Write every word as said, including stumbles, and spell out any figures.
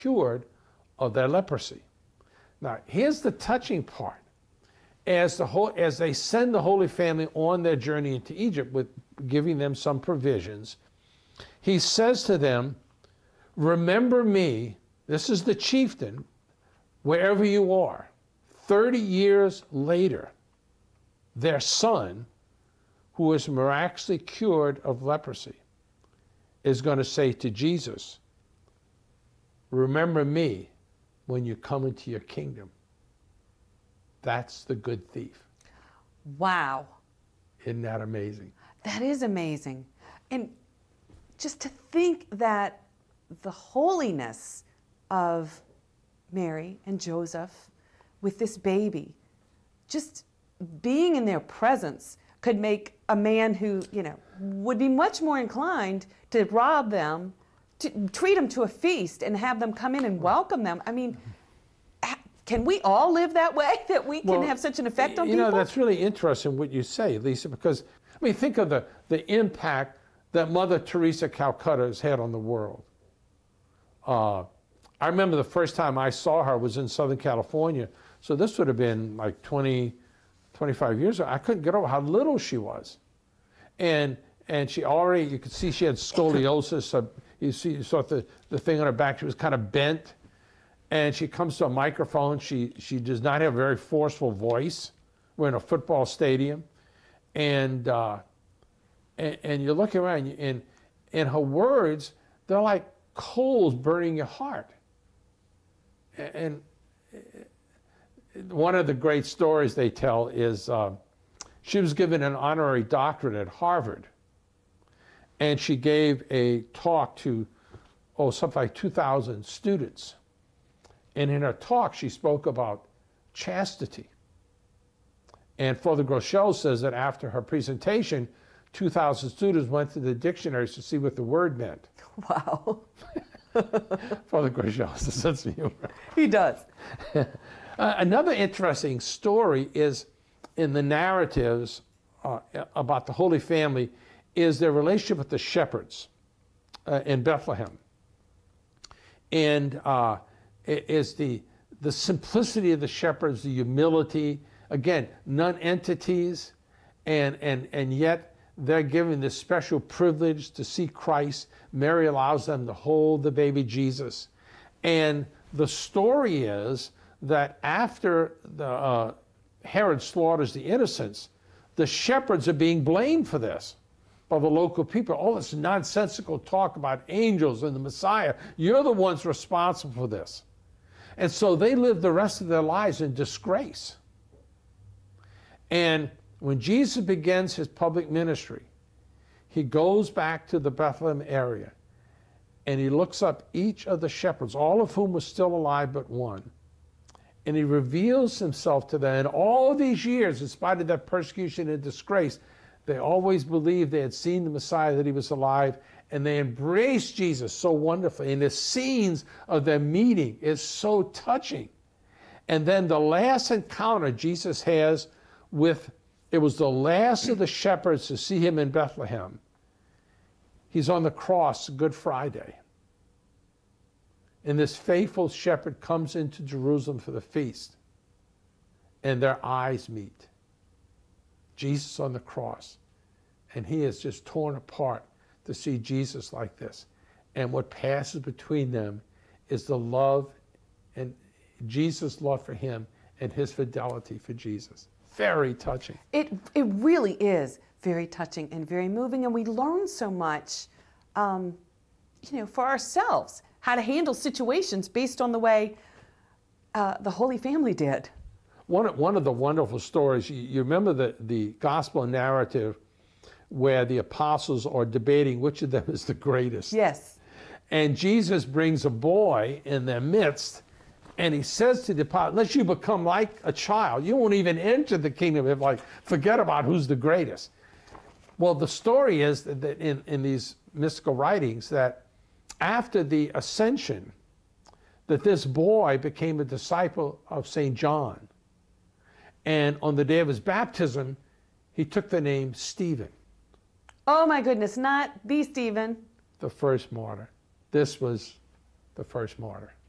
cured of their leprosy. Now, here's the touching part. As, the whole, as they send the Holy Family on their journey into Egypt with giving them some provisions, he says to them, remember me, this is the chieftain, wherever you are. thirty years later, their son, who was miraculously cured of leprosy, is going to say to Jesus, remember me when you come into your kingdom. That's the good thief. Wow. Isn't that amazing? That is amazing. And just to think that the holiness of Mary and Joseph with this baby, just being in their presence could make a man who, you know, would be much more inclined to rob them, to treat them to a feast and have them come in and welcome them. I mean, can we all live that way, that we can well, have such an effect on you people? You know, that's really interesting what you say, Lisa, because, I mean, think of the, the impact that Mother Teresa Calcutta has had on the world. Uh, I remember the first time I saw her was in Southern California, so this would have been like twenty, twenty-five years ago. I couldn't get over how little she was. And and she already, you could see she had scoliosis. Uh, you see, you saw the, the thing on her back, she was kind of bent. And she comes to a microphone. She, she does not have a very forceful voice. We're in a football stadium. And, uh, and, and you're looking around, and, and her words, they're like coals burning your heart. And one of the great stories they tell is uh, she was given an honorary doctorate at Harvard. And she gave a talk to, oh, something like two thousand students. And in her talk, she spoke about chastity. And Father Groeschel says that after her presentation, two thousand students went to the dictionaries to see what the word meant. Wow. Father Groeschel has a sense of humor. He does. uh, another interesting story is in the narratives uh, about the Holy Family is their relationship with the shepherds uh, in Bethlehem. And uh, is the, the simplicity of the shepherds, the humility, again, non-entities, and, and, and yet they're given this special privilege to see Christ. Mary allows them to hold the baby Jesus. And the story is that after the, uh, Herod slaughters the innocents, the shepherds are being blamed for this by the local people. All this nonsensical talk about angels and the Messiah, you're the ones responsible for this. And so they live the rest of their lives in disgrace. And when Jesus begins his public ministry, he goes back to the Bethlehem area and he looks up each of the shepherds, all of whom were still alive but one. And he reveals himself to them. And all these years, in spite of that persecution and disgrace, they always believed they had seen the Messiah, that he was alive, and they embraced Jesus so wonderfully. And the scenes of their meeting is so touching. And then the last encounter Jesus has with, it was the last of the shepherds to see him in Bethlehem. He's on the cross Good Friday. And this faithful shepherd comes into Jerusalem for the feast. And their eyes meet. Jesus on the cross. And he is just torn apart to see Jesus like this. And what passes between them is the love and Jesus' love for him and his fidelity for Jesus. Very touching. It, it really is very touching and very moving. And we learn so much, um, you know, for ourselves, how to handle situations based on the way uh, the Holy Family did. One, one of the wonderful stories, you, you remember the, the gospel narrative where the apostles are debating which of them is the greatest. Yes. And Jesus brings a boy in their midst, and he says to the apostles, unless you become like a child, you won't even enter the kingdom of life. Forget about who's the greatest. Well, the story is that in, in these mystical writings that after the ascension, that this boy became a disciple of Saint John. And on the day of his baptism, he took the name Stephen. Oh my goodness, not the Stephen. The first martyr. This was the first martyr.